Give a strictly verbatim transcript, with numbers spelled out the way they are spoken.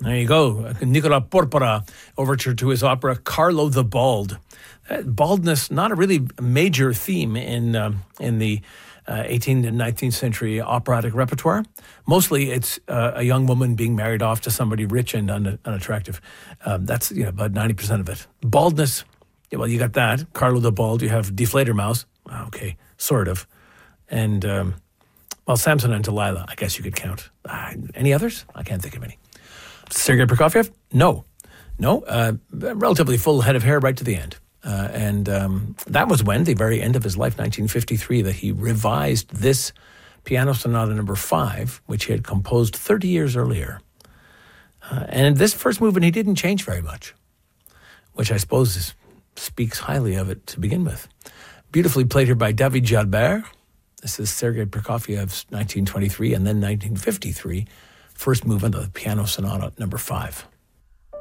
There you go. Nicola Porpora, overture to his opera Carlo the Bald. Uh, baldness, not a really major theme in um, in the uh, eighteenth and nineteenth century operatic repertoire. Mostly it's uh, a young woman being married off to somebody rich and un- unattractive. Um, that's you know about ninety percent of it. Baldness, yeah, well, you got that. Carlo the Bald. You have Deflator Mouse. Okay, sort of. And, um, well, Samson and Delilah, I guess you could count. Uh, any others? I can't think of any. Sergei Prokofiev? No. No. Uh, relatively full head of hair right to the end. Uh, and um, that was when, the very end of his life, nineteen fifty-three, that he revised this Piano Sonata number five, which he had composed thirty years earlier. Uh, and this first movement, he didn't change very much, which I suppose is, speaks highly of it to begin with. Beautifully played here by David Jalbert. This is Sergei Prokofiev's nineteen twenty-three and then nineteen fifty-three first movement of the Piano Sonata number five.